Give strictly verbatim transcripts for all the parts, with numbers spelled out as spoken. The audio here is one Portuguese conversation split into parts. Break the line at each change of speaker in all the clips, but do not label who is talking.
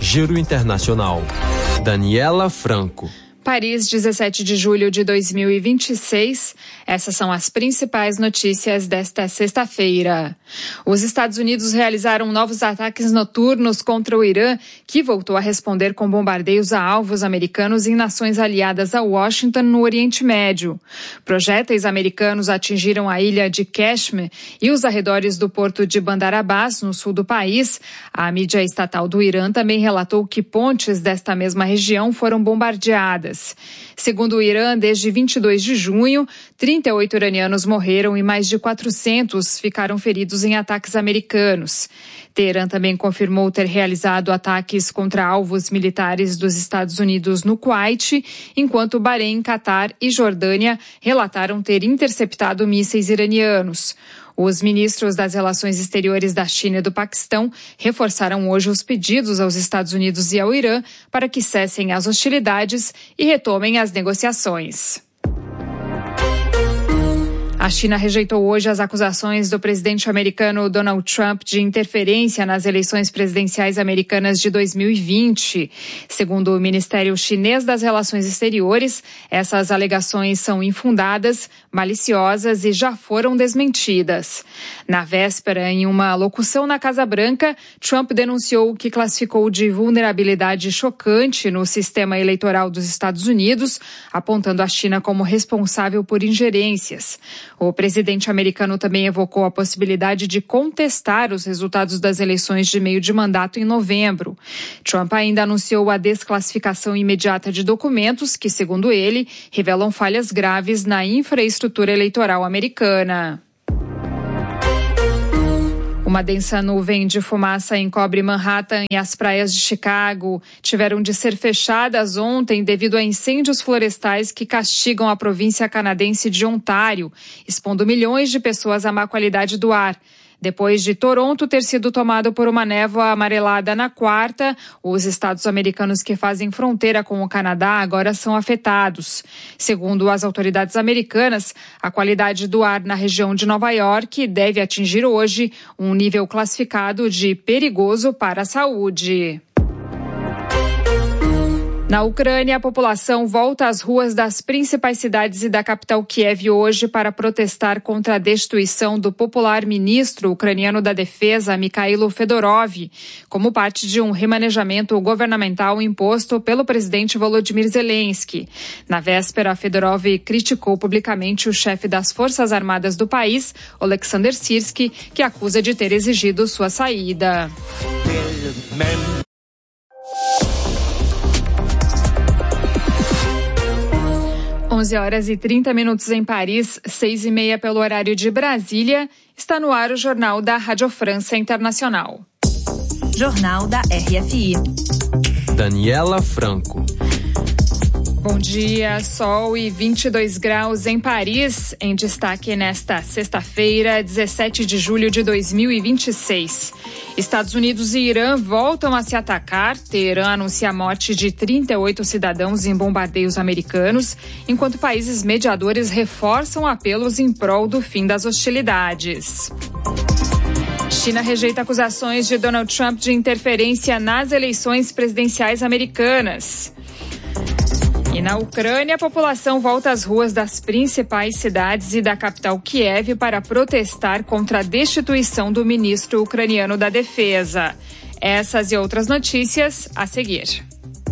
Giro Internacional. Daniela Franco.
Paris, dezessete de julho de dois mil e vinte e seis. Essas são as principais notícias desta sexta-feira. Os Estados Unidos realizaram novos ataques noturnos contra o Irã, que voltou a responder com bombardeios a alvos americanos em nações aliadas a Washington, no Oriente Médio. Projéteis americanos atingiram a ilha de Kashmir e os arredores do porto de Bandar Abbas, no sul do país. A mídia estatal do Irã também relatou que pontes desta mesma região foram bombardeadas. Segundo o Irã, desde vinte e dois de junho, trinta e oito iranianos morreram e mais de quatrocentos ficaram feridos em ataques americanos. Teherã também confirmou ter realizado ataques contra alvos militares dos Estados Unidos no Kuwait, enquanto Bahrein, Catar e Jordânia relataram ter interceptado mísseis iranianos. Os ministros das Relações Exteriores da China e do Paquistão reforçaram hoje os pedidos aos Estados Unidos e ao Irã para que cessem as hostilidades e retomem as negociações. A China rejeitou hoje as acusações do presidente americano Donald Trump de interferência nas eleições presidenciais americanas de dois mil e vinte. Segundo o Ministério Chinês das Relações Exteriores, essas alegações são infundadas, maliciosas e já foram desmentidas. Na véspera, em uma locução na Casa Branca, Trump denunciou o que classificou de vulnerabilidade chocante no sistema eleitoral dos Estados Unidos, apontando a China como responsável por ingerências. O presidente americano também evocou a possibilidade de contestar os resultados das eleições de meio de mandato em novembro. Trump ainda anunciou a desclassificação imediata de documentos que, segundo ele, revelam falhas graves na infraestrutura eleitoral americana. Uma densa nuvem de fumaça encobre Manhattan e as praias de Chicago tiveram de ser fechadas ontem devido a incêndios florestais que castigam a província canadense de Ontário, expondo milhões de pessoas à má qualidade do ar. Depois de Toronto ter sido tomado por uma névoa amarelada na quarta, os estados americanos que fazem fronteira com o Canadá agora são afetados. Segundo as autoridades americanas, a qualidade do ar na região de Nova York deve atingir hoje um nível classificado de perigoso para a saúde. Na Ucrânia, a população volta às ruas das principais cidades e da capital Kiev hoje para protestar contra a destituição do popular ministro ucraniano da Defesa, Mikhailo Fedorov, como parte de um remanejamento governamental imposto pelo presidente Volodymyr Zelensky. Na véspera, Fedorov criticou publicamente o chefe das Forças Armadas do país, Oleksandr Syrski, que acusa de ter exigido sua saída. onze horas e trinta minutos em Paris, seis e meia pelo horário de Brasília. Está no ar o Jornal da Rádio França Internacional.
Jornal da R F I.
Daniela Franco.
Bom dia, sol e vinte e dois graus em Paris, em destaque nesta sexta-feira, dezessete de julho de dois mil e vinte e seis. Estados Unidos e Irã voltam a se atacar. Teherã anuncia a morte de trinta e oito cidadãos em bombardeios americanos, enquanto países mediadores reforçam apelos em prol do fim das hostilidades. China rejeita acusações de Donald Trump de interferência nas eleições presidenciais americanas. E na Ucrânia, a população volta às ruas das principais cidades e da capital Kiev para protestar contra a destituição do ministro ucraniano da Defesa. Essas e outras notícias a seguir.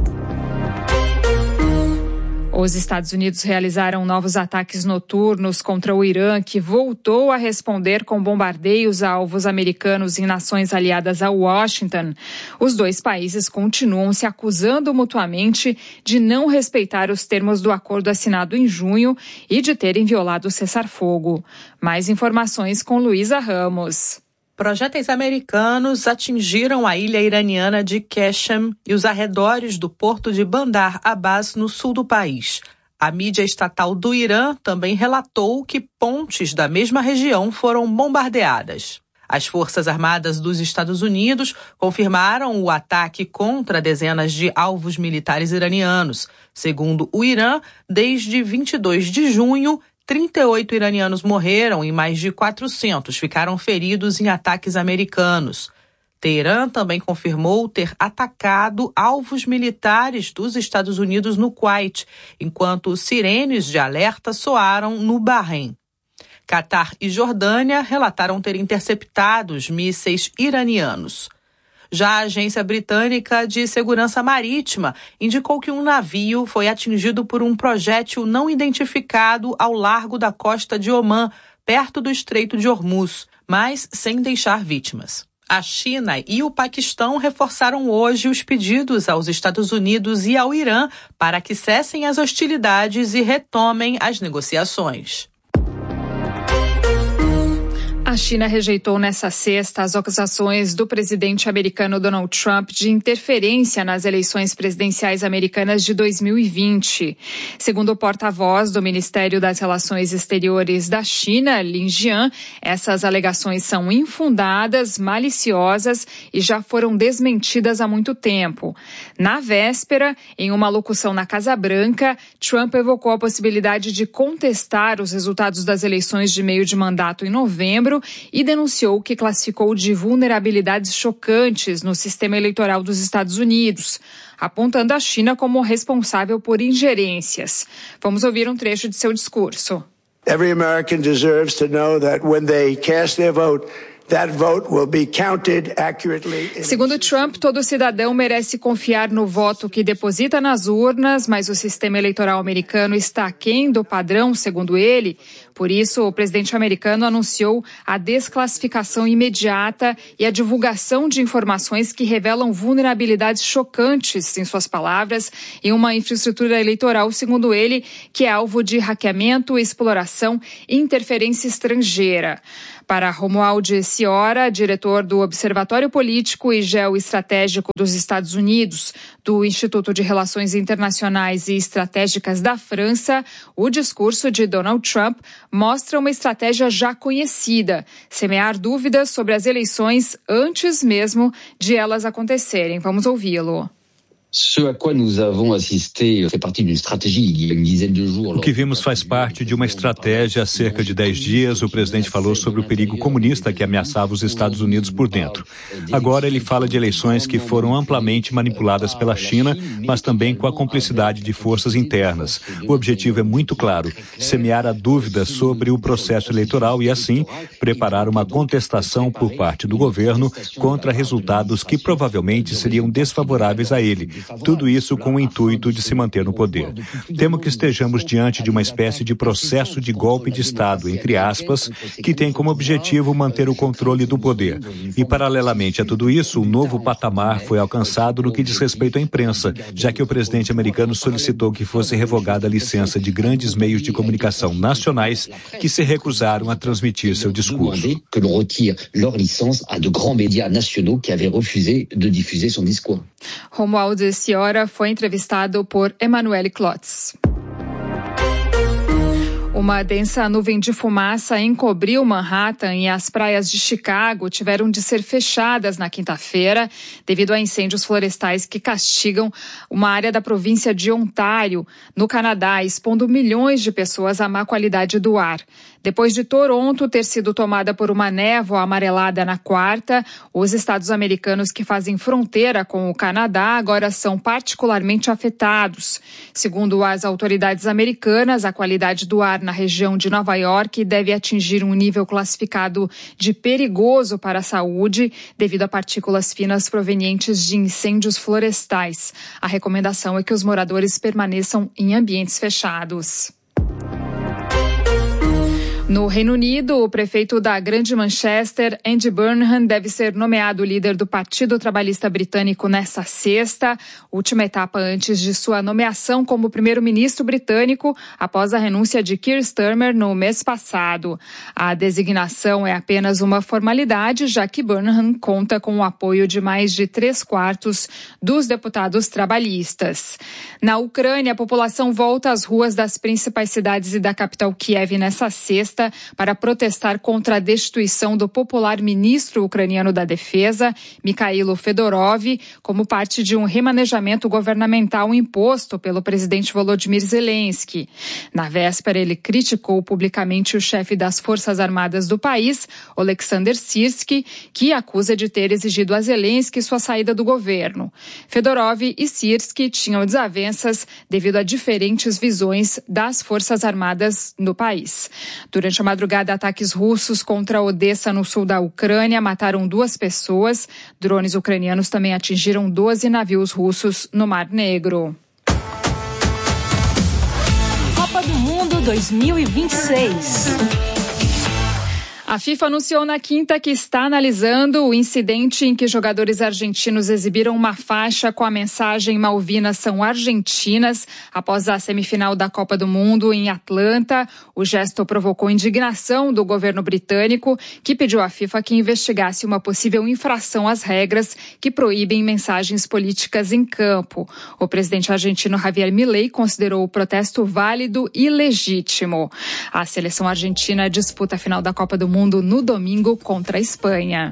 Os Estados Unidos realizaram novos ataques noturnos contra o Irã, que voltou a responder com bombardeios a alvos americanos em nações aliadas a Washington. Os dois países continuam se acusando mutuamente de não respeitar os termos do acordo assinado em junho e de terem violado o cessar-fogo. Mais informações com Luísa Ramos.
Projéteis americanos atingiram a ilha iraniana de Kashmir e os arredores do porto de Bandar Abbas, no sul do país. A mídia estatal do Irã também relatou que pontes da mesma região foram bombardeadas. As Forças Armadas dos Estados Unidos confirmaram o ataque contra dezenas de alvos militares iranianos. Segundo o Irã, desde vinte e dois de junho, trinta e oito iranianos morreram e mais de quatrocentos ficaram feridos em ataques americanos. Teherã também confirmou ter atacado alvos militares dos Estados Unidos no Kuwait, enquanto sirenes de alerta soaram no Bahrein. Catar e Jordânia relataram ter interceptado os mísseis iranianos. Já a Agência Britânica de Segurança Marítima indicou que um navio foi atingido por um projétil não identificado ao largo da costa de Omã, perto do Estreito de Hormuz, mas sem deixar vítimas. A China e o Paquistão reforçaram hoje os pedidos aos Estados Unidos e ao Irã para que cessem as hostilidades e retomem as negociações.
A China rejeitou nesta sexta as acusações do presidente americano Donald Trump de interferência nas eleições presidenciais americanas de dois mil e vinte. Segundo o porta-voz do Ministério das Relações Exteriores da China, Lin Jian, essas alegações são infundadas, maliciosas e já foram desmentidas há muito tempo. Na véspera, em uma locução na Casa Branca, Trump evocou a possibilidade de contestar os resultados das eleições de meio de mandato em novembro e denunciou o que classificou de vulnerabilidades chocantes no sistema eleitoral dos Estados Unidos, apontando a China como responsável por ingerências. Vamos ouvir um trecho de seu discurso.
Every American deserves to know that when they cast their vote, that vote will be counted accurately.
Segundo Trump, todo cidadão merece confiar no voto que deposita nas urnas, mas o sistema eleitoral americano está aquém do padrão, segundo ele. Por isso, o presidente americano anunciou a desclassificação imediata e a divulgação de informações que revelam vulnerabilidades chocantes, em suas palavras, em uma infraestrutura eleitoral, segundo ele, que é alvo de hackeamento, exploração e interferência estrangeira. Para Romuald Ciora, diretor do Observatório Político e Geoestratégico dos Estados Unidos, do Instituto de Relações Internacionais e Estratégicas da França, o discurso de Donald Trump mostra uma estratégia já conhecida, semear dúvidas sobre as eleições antes mesmo de elas acontecerem. Vamos ouvi-lo.
O que vimos faz parte de uma estratégia. Há cerca de dez dias, o presidente falou sobre o perigo comunista que ameaçava os Estados Unidos por dentro. Agora ele fala de eleições que foram amplamente manipuladas pela China, mas também com a cumplicidade de forças internas. O objetivo é muito claro: semear a dúvida sobre o processo eleitoral e, assim, preparar uma contestação por parte do governo contra resultados que provavelmente seriam desfavoráveis a ele. Tudo isso com o intuito de se manter no poder. Temo que estejamos diante de uma espécie de processo de golpe de Estado, entre aspas, que tem como objetivo manter o controle do poder. E, paralelamente a tudo isso, um novo patamar foi alcançado no que diz respeito à imprensa, já que o presidente americano solicitou que fosse revogada a licença de grandes meios de comunicação nacionais que se recusaram a transmitir seu discurso.
Que l'on retire leur licence à de grands médias nationaux qui avaient refusé de diffuser son discours.
Romuald Ciora foi entrevistado por Emanuele Klotz. Uma densa nuvem de fumaça encobriu Manhattan e as praias de Chicago tiveram de ser fechadas na quinta-feira devido a incêndios florestais que castigam uma área da província de Ontário, no Canadá, expondo milhões de pessoas à má qualidade do ar. Depois de Toronto ter sido tomada por uma névoa amarelada na quarta, os estados americanos que fazem fronteira com o Canadá agora são particularmente afetados. Segundo as autoridades americanas, a qualidade do ar na região de Nova York deve atingir um nível classificado de perigoso para a saúde devido a partículas finas provenientes de incêndios florestais. A recomendação é que os moradores permaneçam em ambientes fechados. No Reino Unido, o prefeito da Grande Manchester, Andy Burnham, deve ser nomeado líder do Partido Trabalhista Britânico nesta sexta, última etapa antes de sua nomeação como primeiro-ministro britânico após a renúncia de Keir Starmer no mês passado. A designação é apenas uma formalidade, já que Burnham conta com o apoio de mais de três quartos dos deputados trabalhistas. Na Ucrânia, a população volta às ruas das principais cidades e da capital Kiev nesta sexta, festa para protestar contra a destituição do popular ministro ucraniano da Defesa, Mikhailo Fedorov, como parte de um remanejamento governamental imposto pelo presidente Volodymyr Zelensky. Na véspera, ele criticou publicamente o chefe das Forças Armadas do país, Oleksandr Syrskyi, que acusa de ter exigido a Zelensky sua saída do governo. Fedorov e Syrskyi tinham desavenças devido a diferentes visões das Forças Armadas no país. Durante a madrugada, ataques russos contra Odessa, no sul da Ucrânia, mataram duas pessoas. Drones ucranianos também atingiram doze navios russos no Mar Negro.
Copa do Mundo dois mil e vinte e seis.
A FIFA anunciou na quinta que está analisando o incidente em que jogadores argentinos exibiram uma faixa com a mensagem "Malvinas são argentinas" após a semifinal da Copa do Mundo em Atlanta. O gesto provocou indignação do governo britânico, que pediu à FIFA que investigasse uma possível infração às regras que proíbem mensagens políticas em campo. O presidente argentino Javier Milei considerou o protesto válido e legítimo. A seleção argentina disputa a final da Copa do Mundo no domingo contra a Espanha.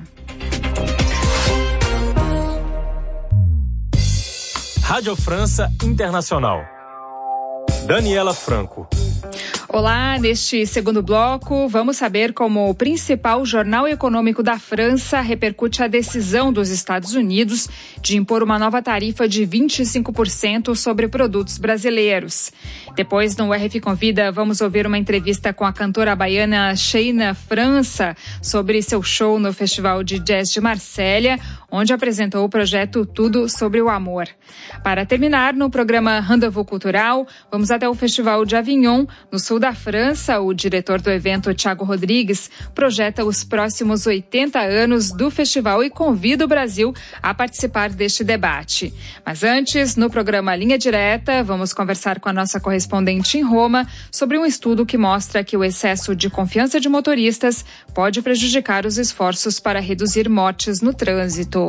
Rádio França Internacional. Daniela Franco.
Olá, neste segundo bloco, vamos saber como o principal jornal econômico da França repercute a decisão dos Estados Unidos de impor uma nova tarifa de vinte e cinco por cento sobre produtos brasileiros. Depois, no R F Convida, vamos ouvir uma entrevista com a cantora baiana Sheina França sobre seu show no Festival de Jazz de Marsella, onde apresentou o projeto Tudo sobre o Amor. Para terminar, no programa Rendezvous Cultural, vamos até o Festival de Avignon, no sul da França. O diretor do evento, Thiago Rodrigues, projeta os próximos oitenta anos do festival e convida o Brasil a participar deste debate. Mas antes, no programa Linha Direta, vamos conversar com a nossa correspondente em Roma sobre um estudo que mostra que o excesso de confiança de motoristas pode prejudicar os esforços para reduzir mortes no trânsito.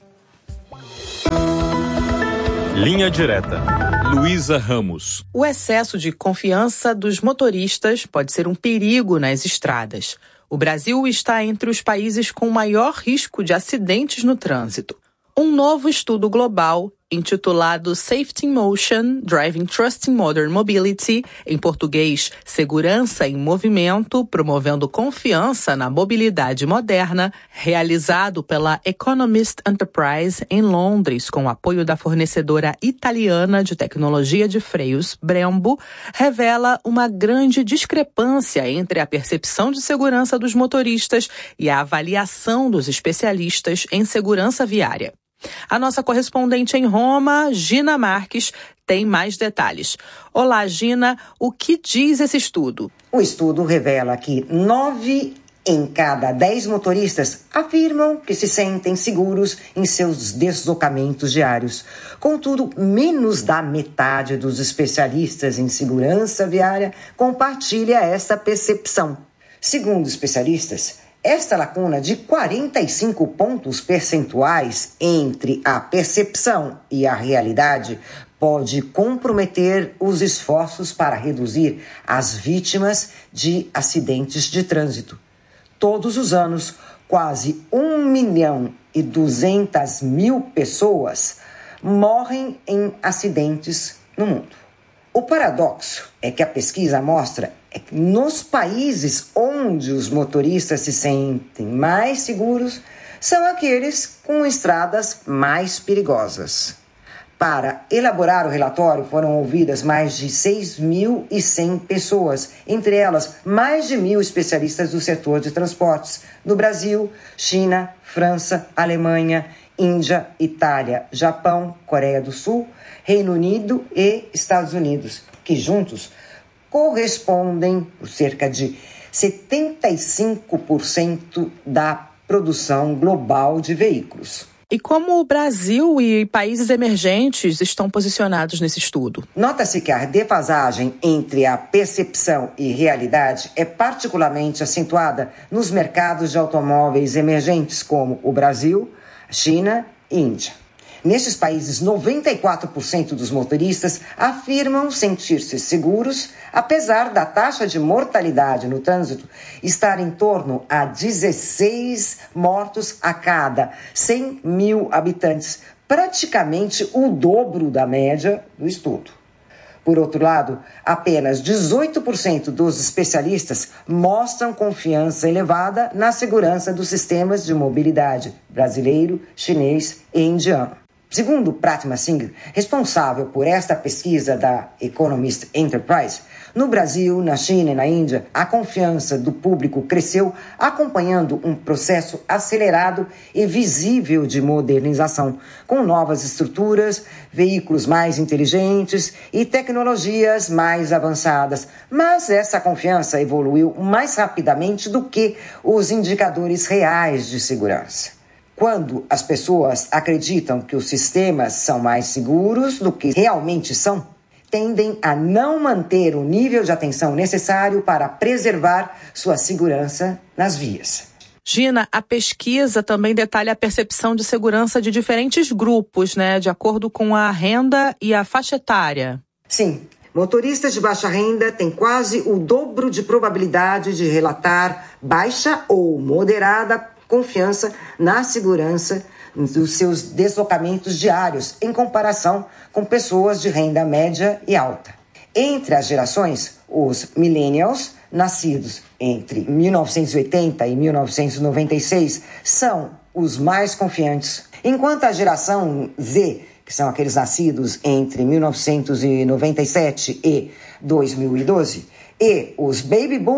Linha Direta. Luísa Ramos.
O excesso de confiança dos motoristas pode ser um perigo nas estradas. O Brasil está entre os países com maior risco de acidentes no trânsito. Um novo estudo global, intitulado Safety in Motion, Driving Trust in Modern Mobility, em português, Segurança em Movimento, promovendo confiança na mobilidade moderna, realizado pela Economist Enterprise em Londres, com o apoio da fornecedora italiana de tecnologia de freios Brembo, revela uma grande discrepância entre a percepção de segurança dos motoristas e a avaliação dos especialistas em segurança viária. A nossa correspondente em Roma, Gina Marques, tem mais detalhes. Olá, Gina, o que diz esse estudo?
O estudo revela que nove em cada dez motoristas afirmam que se sentem seguros em seus deslocamentos diários. Contudo, menos da metade dos especialistas em segurança viária compartilha essa percepção. Segundo especialistas, esta lacuna de quarenta e cinco pontos percentuais entre a percepção e a realidade pode comprometer os esforços para reduzir as vítimas de acidentes de trânsito. Todos os anos, quase um milhão e duzentas mil pessoas morrem em acidentes no mundo. O paradoxo é que a pesquisa mostra é que nos países onde os motoristas se sentem mais seguros são aqueles com estradas mais perigosas. Para elaborar o relatório foram ouvidas mais de seis mil e cem pessoas, entre elas mais de mil especialistas do setor de transportes, no Brasil, China, França, Alemanha, Índia, Itália, Japão, Coreia do Sul, Reino Unido e Estados Unidos, que juntos correspondem por cerca de setenta e cinco por cento da produção global de veículos.
E como o Brasil e países emergentes estão posicionados nesse estudo?
Nota-se que a defasagem entre a percepção e realidade é particularmente acentuada nos mercados de automóveis emergentes como o Brasil, China e Índia. Nestes países, noventa e quatro por cento dos motoristas afirmam sentir-se seguros, apesar da taxa de mortalidade no trânsito estar em torno a dezesseis mortos a cada cem mil habitantes, praticamente o dobro da média do estudo. Por outro lado, apenas dezoito por cento dos especialistas mostram confiança elevada na segurança dos sistemas de mobilidade brasileiro, chinês e indiano. Segundo Pratma Singh, responsável por esta pesquisa da Economist Enterprise, no Brasil, na China e na Índia, a confiança do público cresceu, acompanhando um processo acelerado e visível de modernização, com novas estruturas, veículos mais inteligentes e tecnologias mais avançadas. Mas essa confiança evoluiu mais rapidamente do que os indicadores reais de segurança. Quando as pessoas acreditam que os sistemas são mais seguros do que realmente são, tendem a não manter o nível de atenção necessário para preservar sua segurança nas vias.
Gina, a pesquisa também detalha a percepção de segurança de diferentes grupos, né, de acordo com a renda e a faixa etária.
Sim. Motoristas de baixa renda têm quase o dobro de probabilidade de relatar baixa ou moderada confiança na segurança dos seus deslocamentos diários, em comparação com pessoas de renda média e alta. Entre as gerações, os millennials, nascidos entre mil novecentos e oitenta e mil novecentos e noventa e seis, são os mais confiantes, enquanto a geração Z, que são aqueles nascidos entre mil novecentos e noventa e sete e dois mil e doze, e os baby boomers,